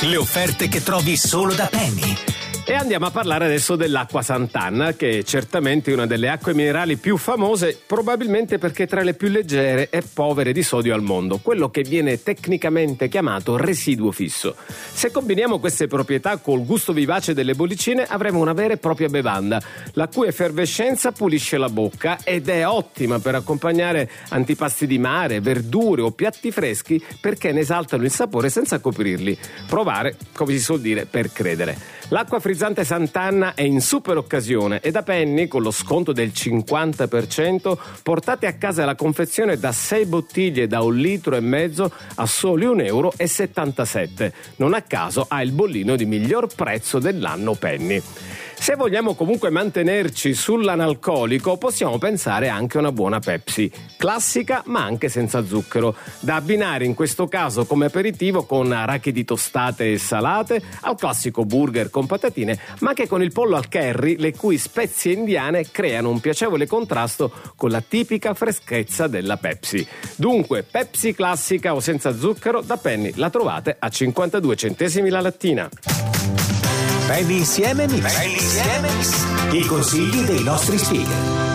Le offerte che trovi solo da Penny. E andiamo a parlare adesso dell'acqua Sant'Anna, che è certamente una delle acque minerali più famose, probabilmente perché tra le più leggere e povere di sodio al mondo, quello che viene tecnicamente chiamato residuo fisso. Se combiniamo queste proprietà col gusto vivace delle bollicine, avremo una vera e propria bevanda, la cui effervescenza pulisce la bocca ed è ottima per accompagnare antipasti di mare, verdure o piatti freschi, perché ne esaltano il sapore senza coprirli. Provare, come si suol dire, per credere. L'acqua frizzante Sant'Anna è in super occasione e da Penny, con lo sconto del 50%, portate a casa la confezione da 6 bottiglie da 1,5 litri a soli €1,77. Non a caso ha il bollino di miglior prezzo dell'anno Penny. Se vogliamo comunque mantenerci sull'analcolico, possiamo pensare anche a una buona Pepsi, classica ma anche senza zucchero, da abbinare in questo caso come aperitivo con arachidi tostate e salate, al classico burger con patatine, ma anche con il pollo al curry, le cui spezie indiane creano un piacevole contrasto con la tipica freschezza della Pepsi. Dunque, Pepsi classica o senza zucchero, da Penny la trovate a 52 centesimi la lattina. Penny insieme Mix. I consigli dei nostri speaker.